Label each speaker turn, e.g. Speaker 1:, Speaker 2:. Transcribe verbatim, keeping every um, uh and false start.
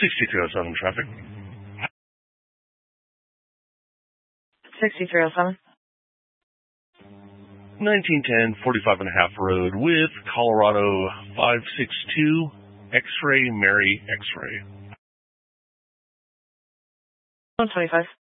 Speaker 1: sixty-three oh seven traffic.
Speaker 2: sixty-three oh seven.
Speaker 1: nineteen ten, forty-five and a half road with Colorado five six two, X-ray, Mary, X-ray.
Speaker 2: one twenty-five.